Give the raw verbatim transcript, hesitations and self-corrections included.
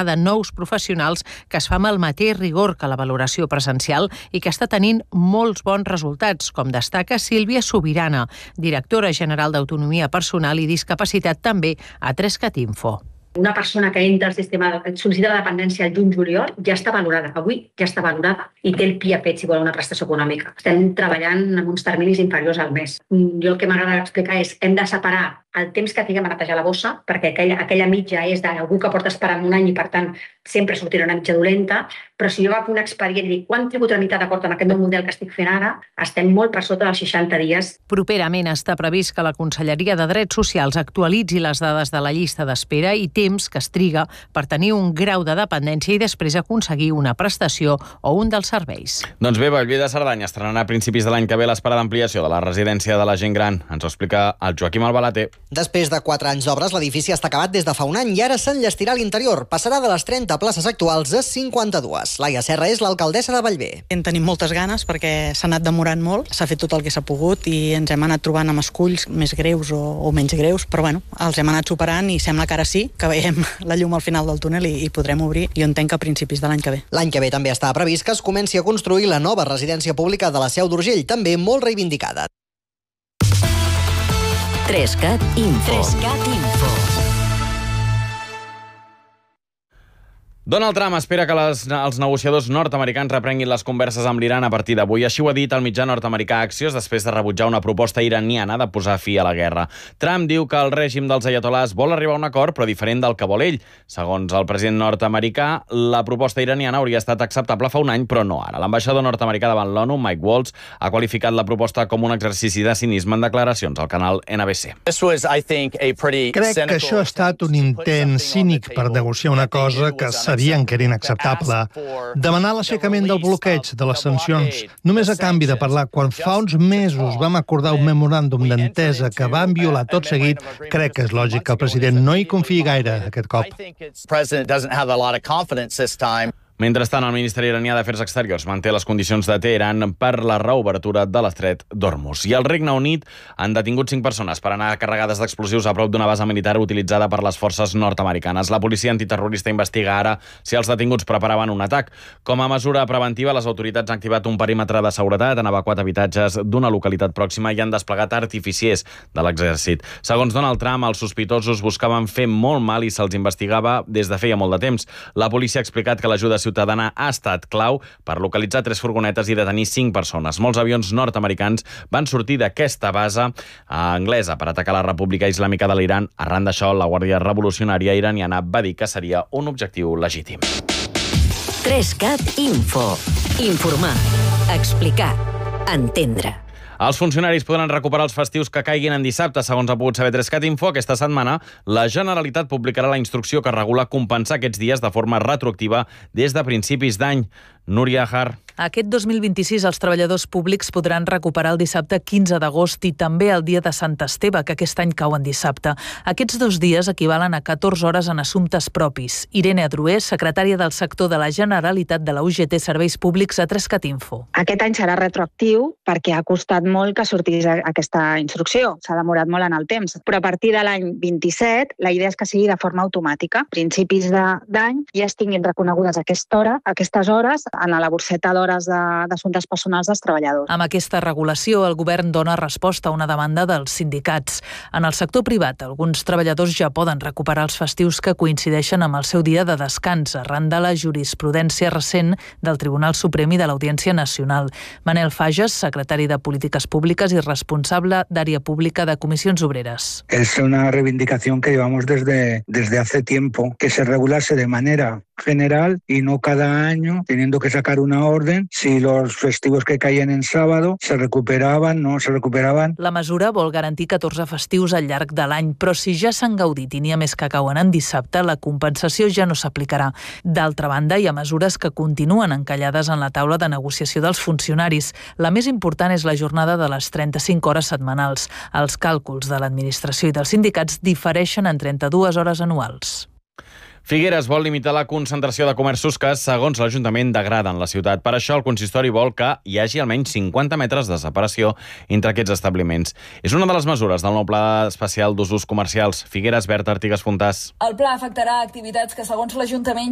formar de nous professionals que es fa amb el mateix rigor que la valoració presencial i que està tenint molts bons resultats, com destaca Sílvia Sobirana, directora general d'Autonomia Personal i Discapacitat també a Trescat Info. Una persona que entra al sistema de sol·licitud de dependència al juny-juliol ja està valorada. Avui ja està valorada i té el P I A fet si vol una prestació econòmica. Estem treballant amb uns terminis inferiors al mes. Jo el que m'agrada explicar és hem de separar el temps que tinguem a netejar la bossa, perquè aquella, aquella mitja és d'algú que porta esperant un any i, per tant, sempre sortirà una mitja dolenta, però si jo agafo un expedient i dic quant tribu tramitat d'acord amb aquest nou model que estic fent ara, estem molt per sota dels seixanta dies. Properament està previst que la Conselleria de Drets Socials actualitzi les dades de la llista d'espera i temps que es triga per tenir un grau de dependència i després aconseguir una prestació o un dels serveis. Doncs bé, Bellver de Cerdanya estrenarà a principis de l'any que ve l'esperada ampliació de la residència de la gent gran. Ens ho explica el Joaquim Albalater. Després de quatre anys d'obres, l'edifici està acabat des de fa un any i ara s'enllestirà a l'interior. Passarà de les trenta places actuals a cinquanta-dues. Laia Serra és l'alcaldessa de Bellver. En tenim moltes ganes perquè s'ha anat demorant molt, s'ha fet tot el que s'ha pogut i ens hem anat trobant amb esculls més greus o, o menys greus, però bueno, els hem anat superant i sembla que ara sí, que veiem la llum al final del túnel i, i podrem obrir, jo entenc que a principis de l'any que ve. L'any que ve també està previst que es comenci a construir la nova residència pública de la Seu d'Urgell, també molt reivindicada. Trescat Info. Trescat Info. Donald Trump espera que les, els negociadors nord-americans reprenguin les converses amb l'Iran a partir d'avui. Així ho ha dit el mitjà nord-americà Axios després de rebutjar una proposta iraniana de posar fi a la guerra. Trump diu que el règim dels ayatolás vol arribar a un acord, però diferent del que vol ell. Segons el president nord-americà, la proposta iraniana hauria estat acceptable fa un any, però no ara. L'ambaixador nord-americà davant l'ONU, Mike Waltz, ha qualificat la proposta com un exercici de cinisme en declaracions al canal N B C. Crec que això ha estat un intent cínic per negociar una cosa que sabien que era inacceptable. Demanar l'aixecament del bloqueig de les sancions només a canvi de parlar quan fa uns mesos vam acordar un memoràndum d'entesa que van violar tot seguit, crec que és lògic que el president no hi confiï gaire aquest cop. Mentrestant, el Ministeri iranià d'Afers Exteriors manté les condicions de Teheran per la reobertura de l'estret d'Hormuz. I el Regne Unit han detingut cinc persones per anar carregades d'explosius a prop d'una base militar utilitzada per les forces nord-americanes. La policia antiterrorista investiga ara si els detinguts preparaven un atac. Com a mesura preventiva, les autoritats han activat un perímetre de seguretat, han evacuat habitatges d'una localitat pròxima i han desplegat artificiers de l'exèrcit. Segons Donald Trump, els sospitosos buscaven fer molt mal i se'ls investigava des de feia molt de temps. La policia ha explicat que l'ajuda ciutadana ha estat clau per localitzar tres furgonetes i detenir cinc persones. Molts avions nord-americans van sortir d'aquesta base anglesa per atacar la República Islàmica de l'Iran. Arran d'això, la Guàrdia Revolucionària iraniana va dir que seria un objectiu legítim. Trescat Info. Informar, explicar, entendre. Els funcionaris podran recuperar els festius que caiguin en dissabte. Segons ha pogut saber Trescat Info, aquesta setmana la Generalitat publicarà la instrucció que regula compensar aquests dies de forma retroactiva des de principis d'any. Núria Har. Aquest dos mil vint-i-sis els treballadors públics podran recuperar el dissabte quinze d'agost i també el dia de Sant Esteve, que aquest any cau en dissabte. Aquests dos dies equivalen a catorze hores en assumptes propis. Irene Adroer, secretària del sector de la Generalitat de la U G T Serveis Públics a Trescat Info. Aquest any serà retroactiu perquè ha costat molt que sortís aquesta instrucció. S'ha demorat molt en el temps. Però a partir de l'any vint-i-set, la idea és que sigui de forma automàtica. A principis d'any ja es tinguin reconegudes aquesta hora, aquestes hores en la borseta d'hores d'assumptes personals dels treballadors. Amb aquesta regulació, el govern dona resposta a una demanda dels sindicats. En el sector privat, alguns treballadors ja poden recuperar els festius que coincideixen amb el seu dia de descans, arran de la jurisprudència recent del Tribunal Suprem i de l'Audiència Nacional. Manel Fages, secretari de Polítiques Públiques y responsable d'Àrea Pública de Comisiones Obreras. Es una reivindicación que llevamos desde, desde hace tiempo, que se regulase de manera general y no cada año teniendo que sacar una orden si los festivos que caien en sábado se recuperaban, no se recuperaban. La mesura vol garantir catorze festius al llarg de l'any, però si ja s'han gaudit i n'hi ha més que cauen en dissabte, la compensació ja no s'aplicarà. D'altra banda, hi ha mesures que continuen encallades en la taula de negociació dels funcionaris. La més important és la jornada de les trenta-cinc hores setmanals. Els càlculs de l'administració i dels sindicats difereixen en trenta-dues hores anuals. Figueres vol limitar la concentració de comerços que, segons l'Ajuntament, degraden la ciutat. Per això, el consistori vol que hi hagi almenys cinquanta metres de separació entre aquests establiments. És una de les mesures del nou Pla Especial d'Usos Comercials. Figueres, Berta Artigas Fontàs. El pla afectarà activitats que, segons l'Ajuntament,